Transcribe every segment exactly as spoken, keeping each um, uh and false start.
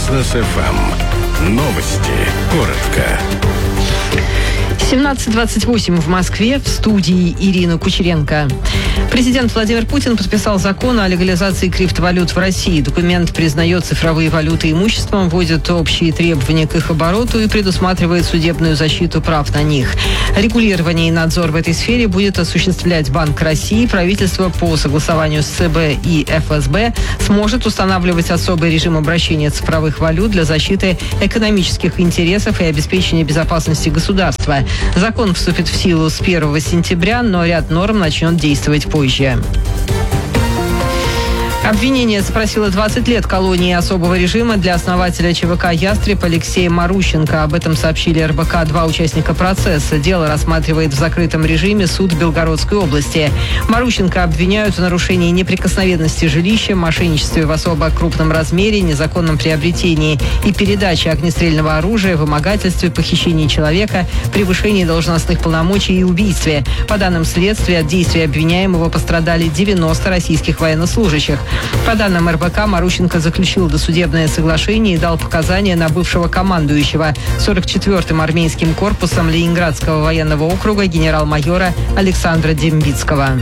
Бизнес эф эм. Новости. Коротко. семнадцать двадцать восемь в Москве, в студии Ирина Кучеренко. Президент Владимир Путин подписал закон о легализации криптовалют в России. Документ признает цифровые валюты имуществом, вводит общие требования к их обороту и предусматривает судебную защиту прав на них. Регулирование и надзор в этой сфере будет осуществлять Банк России. Правительство по согласованию с цэ бэ и эф эс бэ сможет устанавливать особый режим обращения цифровых валют для защиты экономических интересов и обеспечения безопасности государства. Закон вступит в силу с первого сентября, но ряд норм начнет действовать позже. Обвинение запросило двадцать лет колонии особого режима для основателя че вэ ка «Ястреб» Алексея Марущенко. Об этом сообщили эр бэ ка два участника процесса. Дело рассматривает в закрытом режиме суд Белгородской области. Марущенко обвиняют в нарушении неприкосновенности жилища, мошенничестве в особо крупном размере, незаконном приобретении и передаче огнестрельного оружия, вымогательстве, похищении человека, превышении должностных полномочий и убийстве. По данным следствия, от действий обвиняемого пострадали девяносто российских военнослужащих. По данным эр бэ ка, Марущенко заключил досудебное соглашение и дал показания на бывшего командующего сорок четвёртым армейским корпусом Ленинградского военного округа генерал-майора Александра Дембицкого.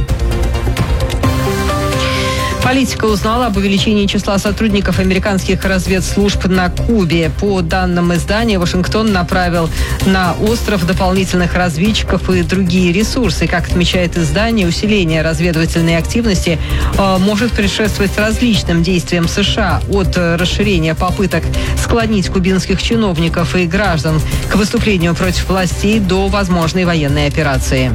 Политика узнала об увеличении числа сотрудников американских разведслужб на Кубе. По данным издания, Вашингтон направил на остров дополнительных разведчиков и другие ресурсы. Как отмечает издание, усиление разведывательной активности э, может предшествовать различным действиям США, от расширения попыток склонить кубинских чиновников и граждан к выступлению против властей до возможной военной операции.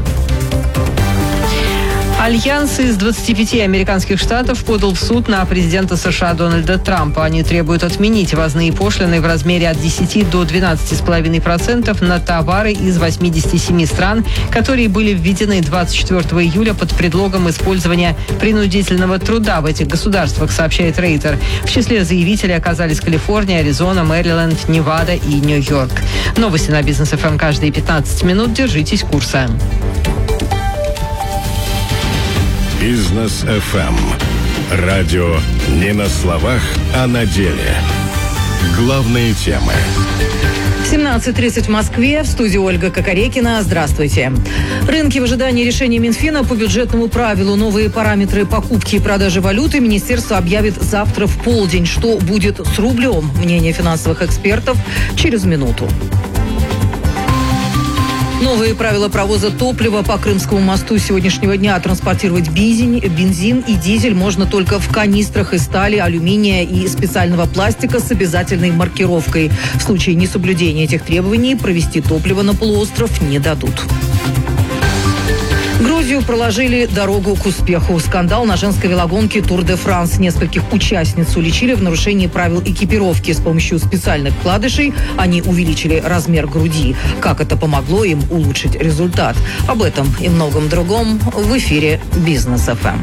Альянс из двадцати пяти американских штатов подал в суд на президента США Дональда Трампа. Они требуют отменить ввозные пошлины в размере от десяти до двенадцати с половиной процентов на товары из восьмидесяти семи стран, которые были введены двадцать четвёртого июля под предлогом использования принудительного труда в этих государствах, сообщает Рейтер. В числе заявителей оказались Калифорния, Аризона, Мэриленд, Невада и Нью-Йорк. Новости на Бизнес эф эм каждые пятнадцать минут. Держитесь курса. Бизнес эф эм. Радио не на словах, а на деле. Главные темы. семнадцать тридцать в Москве. В студии Ольга Кокорекина. Здравствуйте. Рынки в ожидании решения Минфина по бюджетному правилу. Новые параметры покупки и продажи валюты министерство объявит завтра в полдень. Что будет с рублем? Мнение финансовых экспертов через минуту. Новые правила провоза топлива по Крымскому мосту с сегодняшнего дня. Транспортировать бензин, бензин и дизель можно только в канистрах из стали, алюминия и специального пластика с обязательной маркировкой. В случае несоблюдения этих требований провести топливо на полуостров не дадут. Грузию проложили дорогу к успеху. Скандал на женской велогонке Тур де Франс. Нескольких участниц уличили в нарушении правил экипировки. С помощью специальных вкладышей они увеличили размер груди. Как это помогло им улучшить результат? Об этом и многом другом в эфире Бизнес эф эм.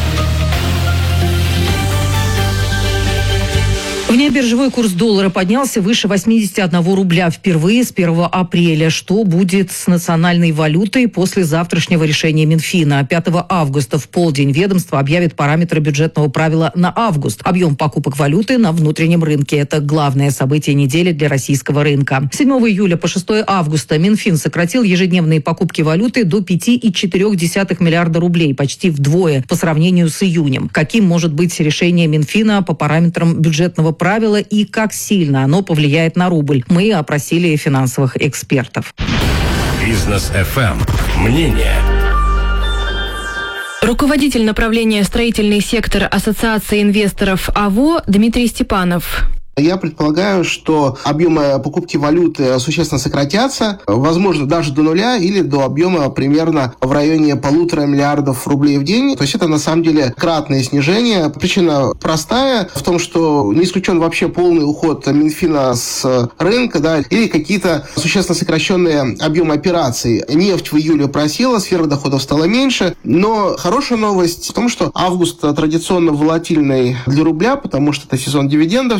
Внебиржевой курс доллара поднялся выше восьмидесяти одного рубля впервые с первого апреля. Что будет с национальной валютой после завтрашнего решения Минфина? пятого августа в полдень ведомство объявит параметры бюджетного правила на август. Объем покупок валюты на внутреннем рынке. Это главное событие недели для российского рынка. седьмого июля по шестого августа Минфин сократил ежедневные покупки валюты до пяти целых четырех десятых миллиарда рублей, почти вдвое по сравнению с июнем. Каким может быть решение Минфина по параметрам бюджетного правила? правило и как сильно оно повлияет на рубль. Мы опросили финансовых экспертов. Бизнес эф эм. Мнение. Руководитель направления «Строительный сектор» Ассоциации инвесторов АВО Дмитрий Степанов. Я предполагаю, что объемы покупки валюты существенно сократятся, возможно, даже до нуля или до объема примерно в районе полутора миллиардов рублей в день. То есть это на самом деле кратное снижение. Причина простая в том, что не исключен вообще полный уход Минфина с рынка, да, или какие-то существенно сокращенные объемы операций. Нефть в июле просела, сфера доходов стала меньше, но хорошая новость в том, что август традиционно волатильный для рубля, потому что это сезон дивидендов, сезон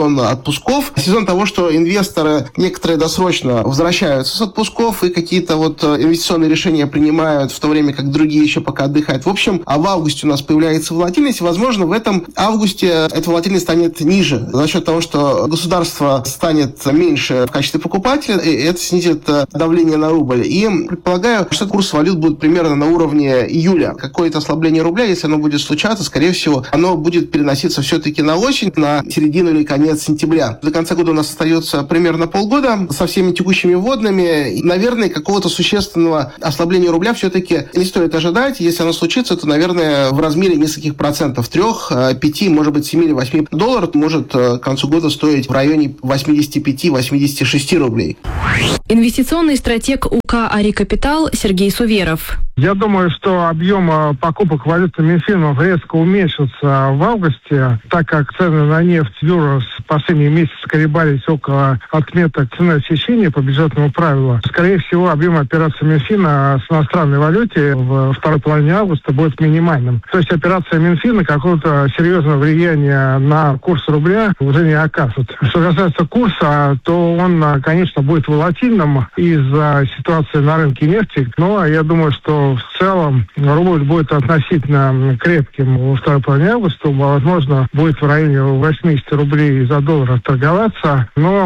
сезон отпусков, сезон того, что инвесторы некоторые досрочно возвращаются с отпусков и какие-то вот инвестиционные решения принимают, в то время как другие еще пока отдыхают. В общем, а в августе у нас появляется волатильность. Возможно, в этом августе эта волатильность станет ниже за счет того, что государство станет меньше в качестве покупателя, и это снизит давление на рубль. И предполагаю, что курс валют будет примерно на уровне июля. Какое-то ослабление рубля, если оно будет случаться, скорее всего, оно будет переноситься все-таки на осень, на середину или конец сентября. До конца года у нас остается примерно полгода со всеми текущими вводными. И, наверное, какого-то существенного ослабления рубля все-таки не стоит ожидать. Если оно случится, то, наверное, в размере нескольких процентов. Трех, пяти, может быть, семи или восьми долларов может к концу года стоить в районе восемьдесят пять - восемьдесят шесть рублей. Инвестиционный стратег УК «Ари Капитал» Сергей Суверов. Я думаю, что объем покупок валюты Минфином резко уменьшится в августе, так как цены на нефть в Юрос в последние месяцы колебались около отметок цены отсечения по бюджетному правилу. Скорее всего, объем операций Минфина с иностранной валютой в второй половине августа будет минимальным. То есть операция Минфина какого-то серьезного влияния на курс рубля уже не оказывает. Что касается курса, то он, конечно, будет волатильным из-за ситуации на рынке нефти, но я думаю, что в целом рубль будет относительно крепким во второй половине августа. Возможно, будет в районе восемьдесят рублей за доллар торговаться. Но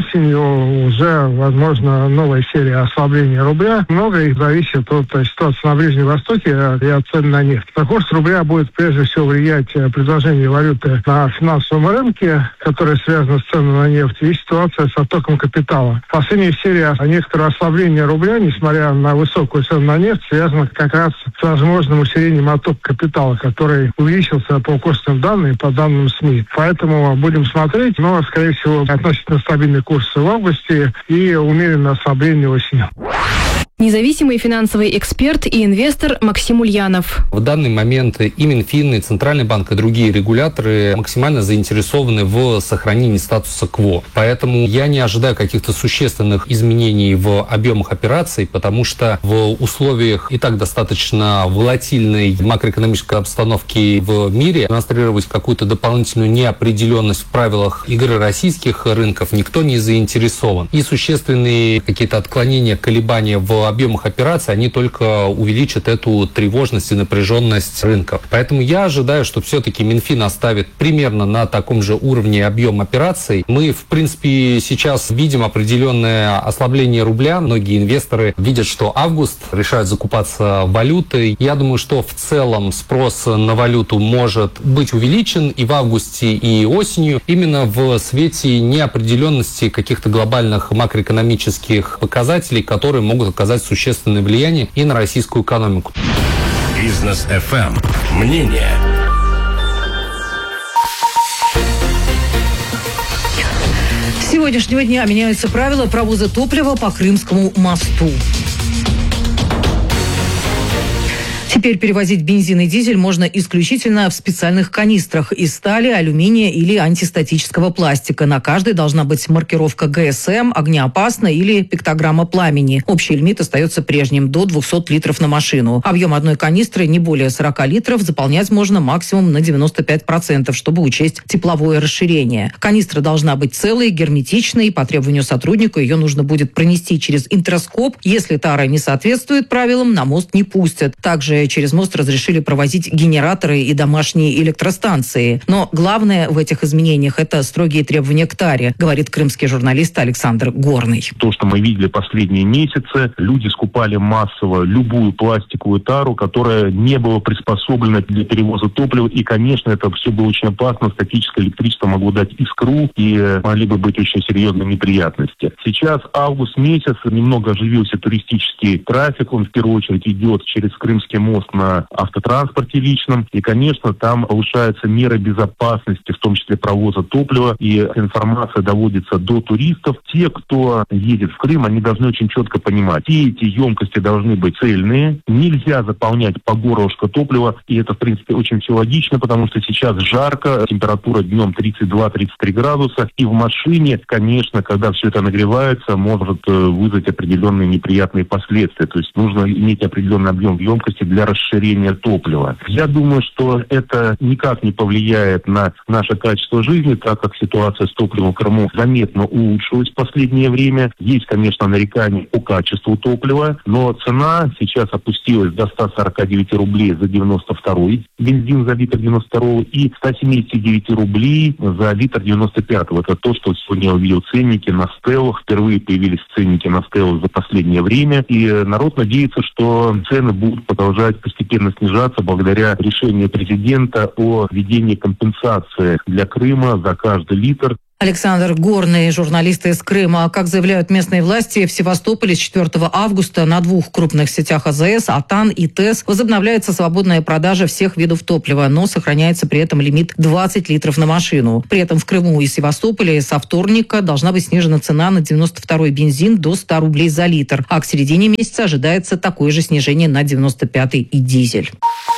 осенью уже, возможно, новая серия ослабления рубля. Многое зависит от ситуации на Ближнем Востоке и от цен на нефть. На курс рубля будет прежде всего влиять предложение валюты на финансовом рынке, которое связано с ценами на нефть, и ситуация с оттоком капитала. Последняя серия некоторого ослабления рубля, несмотря на высокую цену на нефть, связана как раз с возможным усилением оттока капитала, который увеличился по курсным данным и по данным СМИ. Поэтому будем смотреть, но, скорее всего, относительно стабильный курс в августе и умеренное ослабление осенью. Независимый финансовый эксперт и инвестор Максим Ульянов. В данный момент и Минфин, и Центральный банк, и другие регуляторы максимально заинтересованы в сохранении статуса кво. Поэтому я не ожидаю каких-то существенных изменений в объемах операций, потому что в условиях и так достаточно волатильной макроэкономической обстановки в мире демонстрировать какую-то дополнительную неопределенность в правилах игры российских рынков никто не заинтересован. И существенные какие-то отклонения, колебания в объемах операций, они только увеличат эту тревожность и напряженность рынков. Поэтому я ожидаю, что все-таки Минфин оставит примерно на таком же уровне объем операций. Мы, в принципе, сейчас видим определенное ослабление рубля. Многие инвесторы видят, что август, решают закупаться валютой. Я думаю, что в целом спрос на валюту может быть увеличен и в августе, и осенью, именно в свете неопределенности каких-то глобальных макроэкономических показателей, которые могут оказать существенное влияние и на российскую экономику. Бизнес эф эм. Мнение. С сегодняшнего дня меняются правила провоза топлива по Крымскому мосту. Теперь перевозить бензин и дизель можно исключительно в специальных канистрах из стали, алюминия или антистатического пластика. На каждой должна быть маркировка гэ эс эм, огнеопасно или пиктограмма пламени. Общий лимит остается прежним – до двухсот литров на машину. Объем одной канистры не более сорока литров, заполнять можно максимум на девяносто пять процентов, чтобы учесть тепловое расширение. Канистра должна быть целой, герметичной. По требованию сотрудника ее нужно будет пронести через интроскоп. Если тара не соответствует правилам, на мост не пустят. Также через мост разрешили провозить генераторы и домашние электростанции. Но главное в этих изменениях – это строгие требования к таре, говорит крымский журналист Александр Горный. То, что мы видели последние месяцы, люди скупали массово любую пластиковую тару, которая не была приспособлена для перевоза топлива. И, конечно, это все было очень опасно. Статическое электричество могло дать искру, и могли бы быть очень серьезные неприятности. Сейчас август месяц, немного оживился туристический трафик. Он в первую очередь идет через Крымский мост на автотранспорте личном. И, конечно, там повышаются меры безопасности, в том числе провоза топлива. И информация доводится до туристов. Те, кто едет в Крым, они должны очень четко понимать, все эти емкости должны быть цельные. Нельзя заполнять по горлышко топлива. И это, в принципе, очень все логично, потому что сейчас жарко. Температура днем тридцать два - тридцать три градуса. И в машине, конечно, когда все это нагревается, может вызвать определенные неприятные последствия. То есть нужно иметь определенный объем емкости для для расширения топлива. Я думаю, что это никак не повлияет на наше качество жизни, так как ситуация с топливом в Крыму заметно улучшилась в последнее время. Есть, конечно, нарекания по качеству топлива, но цена сейчас опустилась до ста сорока девяти рублей за девяносто второй бензин за литр девяносто второго и ста семидесяти девяти рублей за литр девяносто пятого. Это то, что сегодня я увидел ценники на стеллах. Впервые появились ценники на стеллах за последнее время. И народ надеется, что цены будут продолжать постепенно снижаться благодаря решению президента о введении компенсации для Крыма за каждый литр. Александр Горный, журналист из Крыма. Как заявляют местные власти, в Севастополе с четвёртого августа на двух крупных сетях АЗС, АТАН и ТЭС, возобновляется свободная продажа всех видов топлива, но сохраняется при этом лимит двадцать литров на машину. При этом в Крыму и Севастополе со вторника должна быть снижена цена на девяносто второй бензин до ста рублей за литр, а к середине месяца ожидается такое же снижение на девяносто пятый и дизель.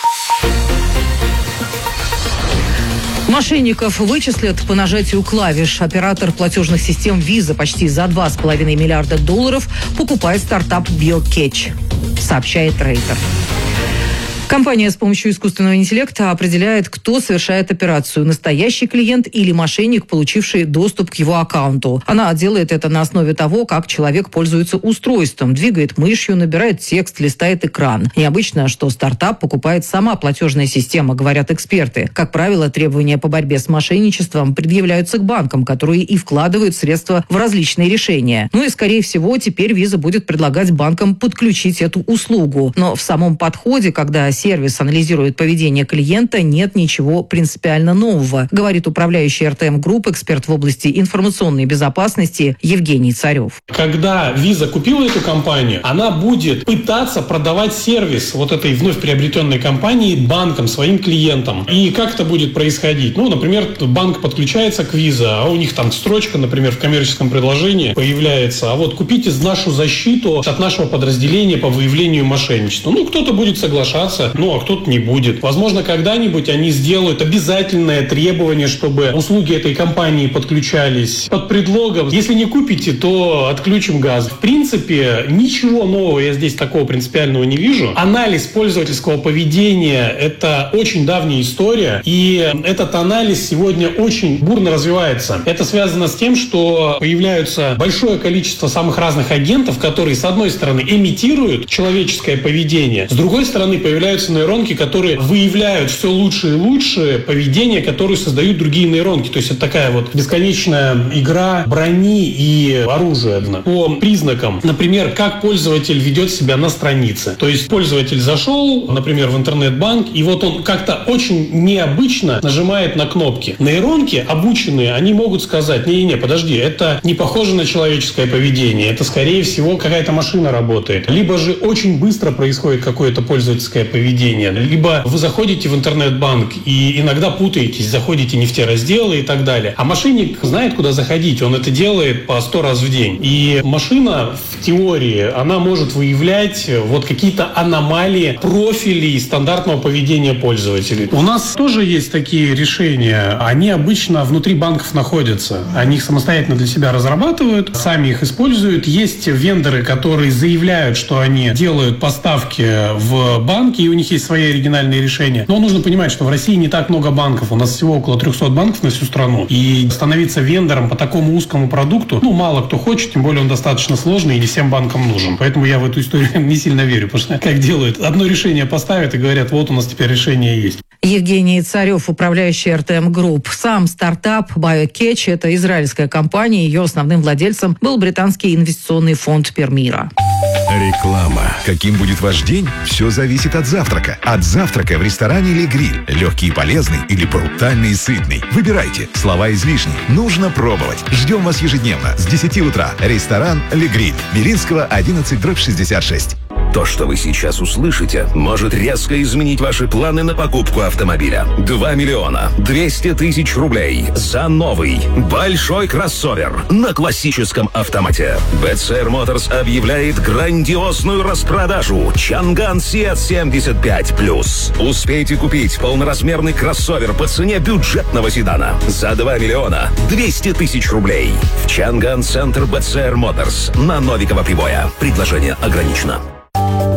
Мошенников вычислят по нажатию клавиш. Оператор платежных систем Visa почти за два с половиной миллиарда долларов покупает стартап BioCatch, сообщает Рейтер. Компания с помощью искусственного интеллекта определяет, кто совершает операцию – настоящий клиент или мошенник, получивший доступ к его аккаунту. Она делает это на основе того, как человек пользуется устройством, двигает мышью, набирает текст, листает экран. Необычно, что стартап покупает сама платежная система, говорят эксперты. Как правило, требования по борьбе с мошенничеством предъявляются к банкам, которые и вкладывают средства в различные решения. Ну и, скорее всего, теперь Visa будет предлагать банкам подключить эту услугу. Но в самом подходе, когда сервис анализирует поведение клиента, нет ничего принципиально нового, говорит управляющий эр тэ эм Group, эксперт в области информационной безопасности Евгений Царев. Когда Visa купила эту компанию, она будет пытаться продавать сервис вот этой вновь приобретенной компании банкам, своим клиентам. И как это будет происходить? Ну, например, банк подключается к Visa, а у них там строчка, например, в коммерческом предложении появляется: а вот купите нашу защиту от нашего подразделения по выявлению мошенничества. Ну, кто-то будет соглашаться, ну, а кто-то не будет. Возможно, когда-нибудь они сделают обязательное требование, чтобы услуги этой компании подключались под предлогом: если не купите, то отключим газ. В принципе, ничего нового я здесь такого принципиального не вижу. Анализ пользовательского поведения – это очень давняя история, и этот анализ сегодня очень бурно развивается. Это связано с тем, что появляются большое количество самых разных агентов, которые, с одной стороны, имитируют человеческое поведение, с другой стороны, появляются нейронки, которые выявляют все лучше и лучше поведение, которое создают другие нейронки. То есть это такая вот бесконечная игра брони и оружия по признакам. Например, как пользователь ведет себя на странице. То есть пользователь зашел, например, в интернет-банк, и вот он как-то очень необычно нажимает на кнопки. Нейронки обученные, они могут сказать: не-не-не, подожди, это не похоже на человеческое поведение, это, скорее всего, какая-то машина работает. Либо же очень быстро происходит какое-то пользовательское поведение, либо вы заходите в интернет-банк и иногда путаетесь, заходите не в те разделы и так далее. А мошенник знает, куда заходить, он это делает по сто раз в день. И машина в теории, она может выявлять вот какие-то аномалии профилей стандартного поведения пользователей. У нас тоже есть такие решения, они обычно внутри банков находятся. Они их самостоятельно для себя разрабатывают, сами их используют. Есть вендоры, которые заявляют, что они делают поставки в банки, и у них есть свои оригинальные решения. Но нужно понимать, что в России не так много банков. У нас всего около трехсот банков на всю страну. И становиться вендором по такому узкому продукту, ну, мало кто хочет, тем более он достаточно сложный и не всем банкам нужен. Поэтому я в эту историю не сильно верю, потому что как делают? Одно решение поставят и говорят: вот у нас теперь решение есть. Евгений Царев, управляющий эр тэ эм Group. Сам стартап BioCatch – это израильская компания. Ее основным владельцем был британский инвестиционный фонд Пермира. Реклама. Каким будет ваш день? Все зависит от завтрака. От завтрака в ресторане «Ле Гриль». Легкий и полезный или брутальный и сытный. Выбирайте. Слова излишни. Нужно пробовать. Ждем вас ежедневно с десяти утра. Ресторан «Ле Гриль». Белинского, одиннадцать дробь шестьдесят шесть. То, что вы сейчас услышите, может резко изменить ваши планы на покупку автомобиля. два миллиона двести тысяч рублей за новый большой кроссовер на классическом автомате. би си ар Motors объявляет грандиозную распродажу Чанган Сиат семьдесят пять плюс. Успейте купить полноразмерный кроссовер по цене бюджетного седана за два миллиона двести тысяч рублей в Чанган Центр би си ар Motors на Новикова Прибоя. Предложение ограничено.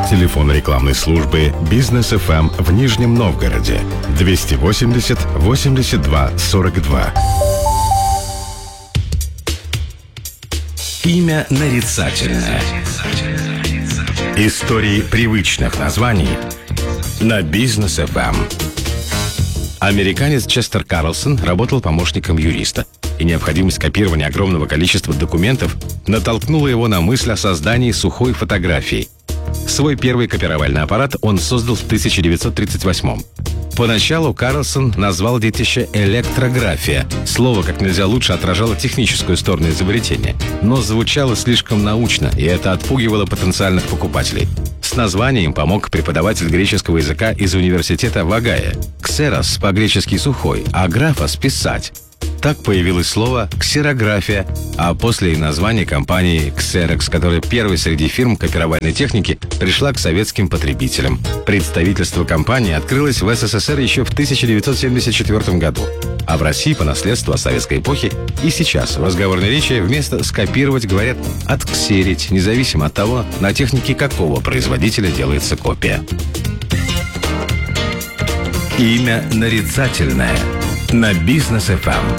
Телефон рекламной службы «Бизнес эф эм» в Нижнем Новгороде двести восемьдесят восемьдесят два сорок два. Имя нарицательное. Истории привычных названий на Бизнес эф эм. Американец Честер Карлсон работал помощником юриста, и необходимость копирования огромного количества документов натолкнула его на мысль о создании сухой фотографии. Свой первый копировальный аппарат он создал в тысяча девятьсот тридцать восьмом. Поначалу Карлсон назвал детище «электрография». Слово как нельзя лучше отражало техническую сторону изобретения, но звучало слишком научно, и это отпугивало потенциальных покупателей. С названием помог преподаватель греческого языка из университета в Огайо. «Ксерос» по-гречески «сухой», а «графос» — «писать». Так появилось слово «ксерография», а после и название компании Xerox, которая первой среди фирм копировальной техники пришла к советским потребителям. Представительство компании открылось в эс эс эс эр еще в тысяча девятьсот семьдесят четвёртом году, а в России по наследству от советской эпохи и сейчас в разговорной речи вместо «скопировать» говорят «отксерить», независимо от того, на технике какого производителя делается копия. Имя нарицательное на Бизнес эф эм.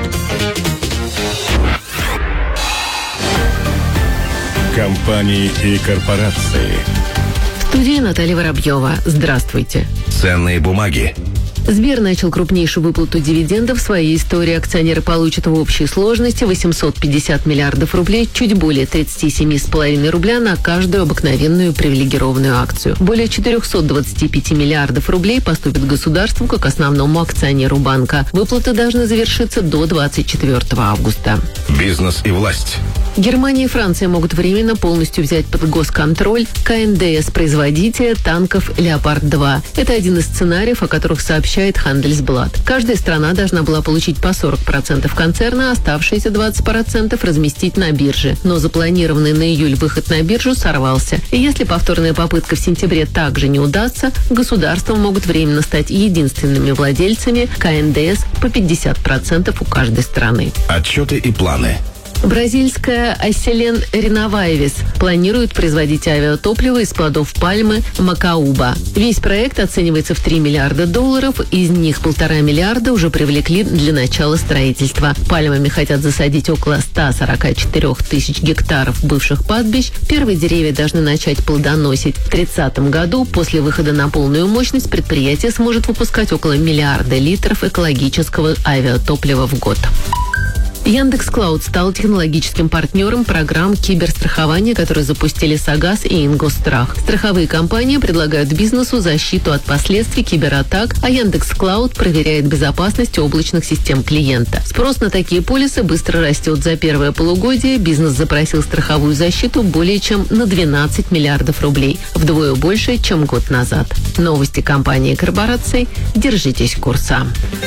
Компании и корпорации. В студии Наталья Воробьева. Здравствуйте. Ценные бумаги. Сбер начал крупнейшую выплату дивидендов в своей истории. Акционеры получат в общей сложности восемьсот пятьдесят миллиардов рублей, чуть более тридцать семь целых пять десятых рубля на каждую обыкновенную привилегированную акцию. Более четыреста двадцать пять миллиардов рублей поступит государству как основному акционеру банка. Выплаты должны завершиться до двадцать четвёртого августа. Бизнес и власть. Германия и Франция могут временно полностью взять под госконтроль ка эн дэ эс производителя танков «Леопард-два». Это один из сценариев, о которых сообщает Handelsblatt. Каждая страна должна была получить по сорок процентов концерна, а оставшиеся двадцать процентов разместить на бирже. Но запланированный на июль выход на биржу сорвался. И если повторная попытка в сентябре также не удастся, государства могут временно стать единственными владельцами ка эн дэ эс по пятьдесят процентов у каждой страны. Отчеты и планы. Бразильская Айселен Реновайвес планирует производить авиатопливо из плодов пальмы Макауба. Весь проект оценивается в три миллиарда долларов, из них полтора миллиарда уже привлекли для начала строительства. Пальмами хотят засадить около ста сорока четырёх тысяч гектаров бывших пастбищ. Первые деревья должны начать плодоносить в тридцатом году. После выхода на полную мощность предприятие сможет выпускать около миллиарда литров экологического авиатоплива в год. Яндекс.Клауд стал технологическим партнером программ киберстрахования, которые запустили Сагаз и Ингосстрах. Страховые компании предлагают бизнесу защиту от последствий кибератак, а Яндекс.Клауд проверяет безопасность облачных систем клиента. Спрос на такие полисы быстро растет. За первое полугодие бизнес запросил страховую защиту более чем на двенадцать миллиардов рублей, вдвое больше, чем год назад. Новости компании и корпораций. Держитесь курса.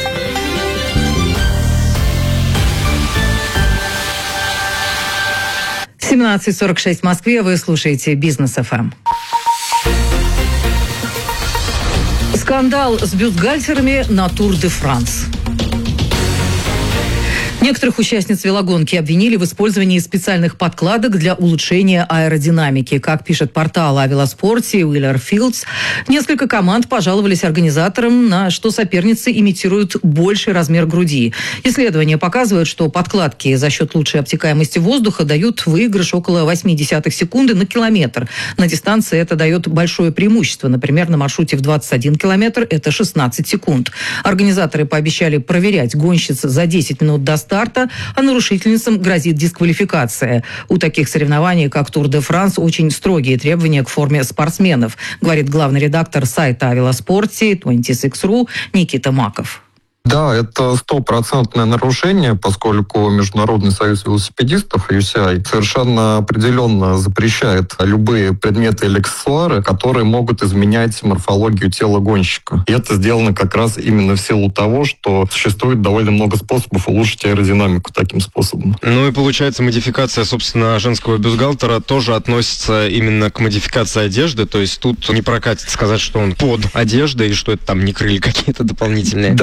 семнадцать сорок шесть в Москве. Вы слушаете Бизнес эф эм. Скандал с бюстгальтерами на Тур де Франс. Некоторых участниц велогонки обвинили в использовании специальных подкладок для улучшения аэродинамики. Как пишет портал о велоспорте Wheeler Fields, несколько команд пожаловались организаторам, на что соперницы имитируют больший размер груди. Исследования показывают, что подкладки за счет лучшей обтекаемости воздуха дают выигрыш около восемьдесят секунды на километр. На дистанции это дает большое преимущество. Например, на маршруте в двадцать один километр это шестнадцать секунд. Организаторы пообещали проверять гонщиц за десять минут до старта, а нарушительницам грозит дисквалификация. У таких соревнований, как Тур де Франс, очень строгие требования к форме спортсменов, говорит главный редактор сайта о велоспорте двадцать шесть точка ру Никита Маков. Да, это стопроцентное нарушение, поскольку Международный союз велосипедистов, ю си ай, совершенно определенно запрещает любые предметы или аксессуары, которые могут изменять морфологию тела гонщика. И это сделано как раз именно в силу того, что существует довольно много способов улучшить аэродинамику таким способом. Ну и получается, модификация, собственно, женского бюстгальтера тоже относится именно к модификации одежды, то есть тут не прокатит сказать, что он под одеждой и что это там не крылья какие-то дополнительные. Да, да.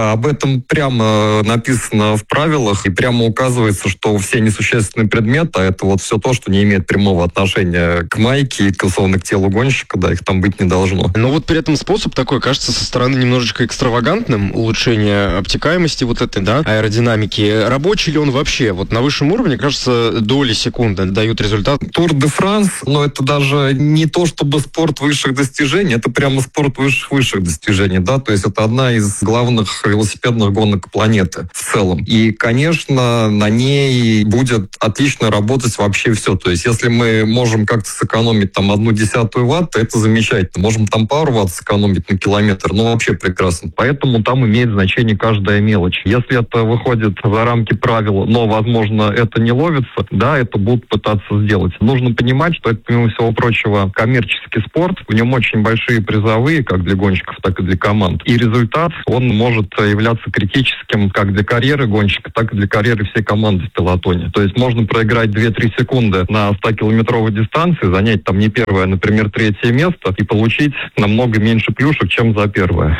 Да, об этом прямо написано в правилах и прямо указывается, что все несущественные предметы, а это вот все то, что не имеет прямого отношения к майке, к, условно, к телу гонщика, да, их там быть не должно. Но вот при этом способ такой кажется со стороны немножечко экстравагантным, улучшение обтекаемости вот этой, да, аэродинамики. Рабочий ли он вообще? Вот на высшем уровне, кажется, доли секунды дают результат. Тур де Франс, но это даже не то, чтобы спорт высших достижений, это прямо спорт высших-высших достижений, да, то есть это одна из главных велосипедных гонок планеты в целом. И, конечно, на ней будет отлично работать вообще все. То есть если мы можем как-то сэкономить там одну десятую ватт, это замечательно. Можем там пару ватт сэкономить на километр, ну вообще прекрасно. Поэтому там имеет значение каждая мелочь. Если это выходит за рамки правил, но, возможно, это не ловится, да, это будут пытаться сделать. Нужно понимать, что это, помимо всего прочего, коммерческий спорт. В нем очень большие призовые, как для гонщиков, так и для команд. И результат, он может являться критическим как для карьеры гонщика, так и для карьеры всей команды в пелотоне. То есть можно проиграть две-три секунды на ста-километровой дистанции, занять там не первое, а, например, третье место и получить намного меньше плюшек, чем за первое.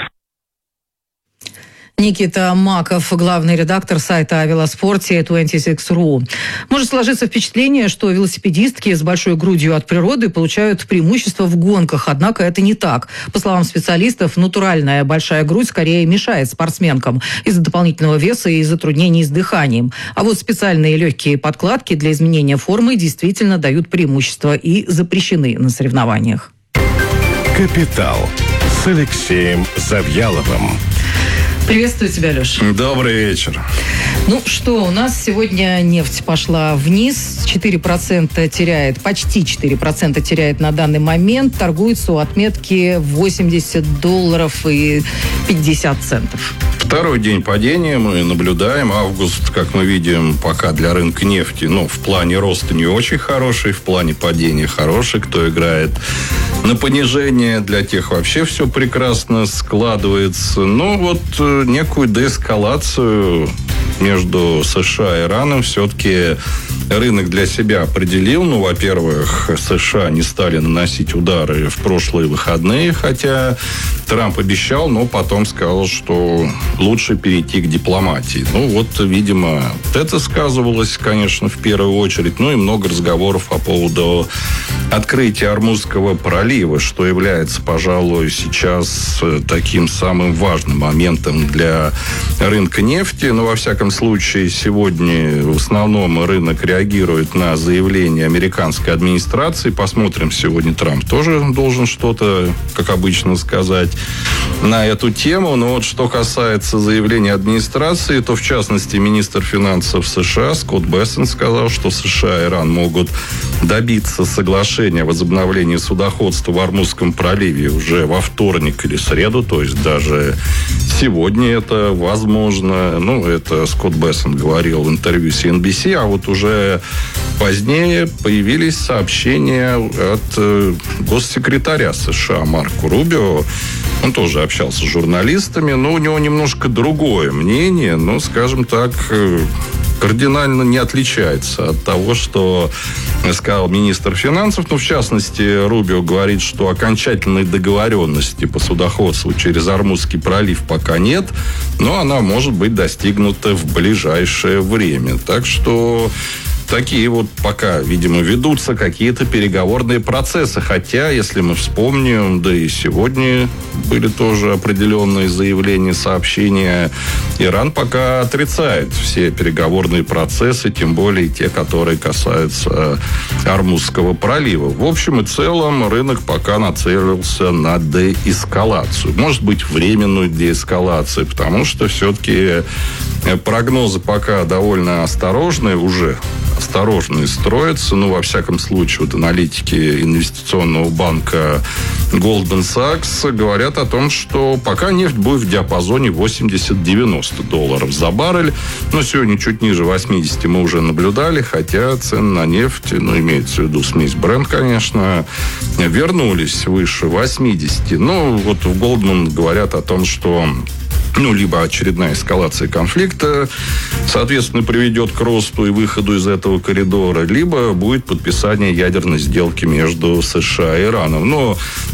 Никита Маков, главный редактор сайта о велоспорте двадцать шесть точка ру. Может сложиться впечатление, что велосипедистки с большой грудью от природы получают преимущество в гонках, однако это не так. По словам специалистов, натуральная большая грудь скорее мешает спортсменкам из-за дополнительного веса и затруднений с дыханием. А вот специальные легкие подкладки для изменения формы действительно дают преимущество и запрещены на соревнованиях. «Капитал» с Алексеем Завьяловым. Приветствую тебя, Леш. Добрый вечер. Ну что, у нас сегодня нефть пошла вниз, четыре процента теряет, почти четыре процента теряет на данный момент, торгуется у отметки восемьдесят долларов и пятьдесят центов. Второй день падения мы наблюдаем. Август, как мы видим, пока для рынка нефти, ну, в плане роста не очень хороший, в плане падения хороший. Кто играет на понижение, для тех вообще все прекрасно складывается. Но вот некую деэскалацию между США и Ираном все-таки рынок для себя определил. Ну, во-первых, США не стали наносить удары в прошлые выходные, хотя Трамп обещал, но потом сказал, что лучше перейти к дипломатии. Ну, вот, видимо, вот это сказывалось, конечно, в первую очередь. Ну, и много разговоров по поводу открытия Ормузского пролива, что является, пожалуй, сейчас таким самым важным моментом для рынка нефти. Но, во всяком случае, сегодня в основном рынок реагирует на заявление американской администрации. Посмотрим, сегодня Трамп тоже должен что-то, как обычно, сказать на эту тему. Но вот что касается заявления администрации, то, в частности, министр финансов США Скотт Бессент сказал, что США и Иран могут добиться соглашения о возобновлении судоходства в Ормузском проливе уже во вторник или среду, то есть даже сегодня это возможно. Ну, это Скотт Бессент говорил в интервью си эн би си, а вот уже позднее появились сообщения от э, госсекретаря США Марко Рубио. Он тоже общался с журналистами, но у него немножко другое мнение, но, скажем так, кардинально не отличается от того, что сказал министр финансов. Ну, в частности, Рубио говорит, что окончательной договоренности по судоходству через Ормузский пролив пока нет, но она может быть достигнута в ближайшее время. Так что такие вот пока, видимо, ведутся какие-то переговорные процессы. Хотя, если мы вспомним, да и сегодня были тоже определенные заявления, сообщения, Иран пока отрицает все переговорные процессы, тем более те, которые касаются Ормузского пролива. В общем и целом, рынок пока нацелился на деэскалацию. Может быть, временную деэскалацию, потому что все-таки прогнозы пока довольно осторожные уже. Осторожные строятся. Ну, во всяком случае, вот аналитики инвестиционного банка Goldman Sachs говорят о том, что пока нефть будет в диапазоне восемьдесят-девяносто долларов за баррель. Но сегодня чуть ниже восьмидесяти мы уже наблюдали, хотя цены на нефть, ну, имеется в виду смесь Brent, конечно, вернулись выше восьмидесяти. Но вот в Goldman говорят о том, что ну, либо очередная эскалация конфликта, соответственно, приведет к росту и выходу из этого коридора, либо будет подписание ядерной сделки между США и Ираном. Но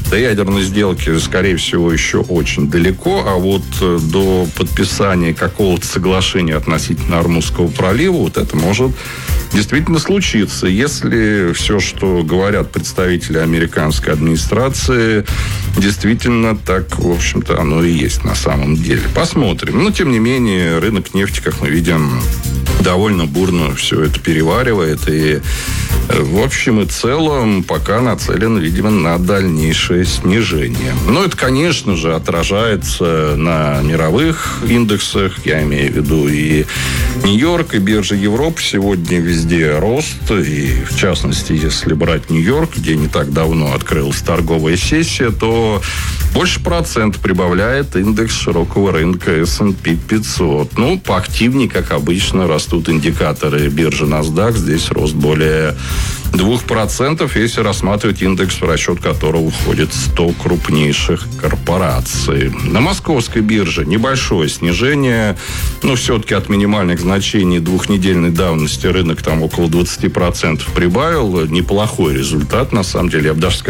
До ядерной сделки, скорее всего, еще очень далеко, а вот до подписания какого-то соглашения относительно Ормузского пролива вот это может действительно случиться, если все, что говорят представители американской администрации, действительно так, в общем-то, оно и есть на самом деле. Посмотрим. Но, тем не менее, рынок нефти, как мы видим, довольно бурно все это переваривает. И в общем и целом пока нацелен, видимо, на дальнейшее снижение. Но это, конечно же, отражается на мировых индексах. Я имею в виду и Нью-Йорк, и биржа Европы. Сегодня везде рост. И, в частности, если брать Нью-Йорк, где не так давно открылась торговая сессия, то больше процента прибавляет индекс широкого рынка эс энд пи пятьсот. Ну, поактивнее, как обычно, растут индикаторы биржи NASDAQ. Здесь рост более двух процентов, если рассматривать индекс, в расчет которого входит сто крупнейших корпораций. На московской бирже небольшое снижение, но все-таки от минимальных значений двухнедельной давности рынок там около двадцати процентов прибавил. Неплохой результат, на самом деле. Я бы даже сказал,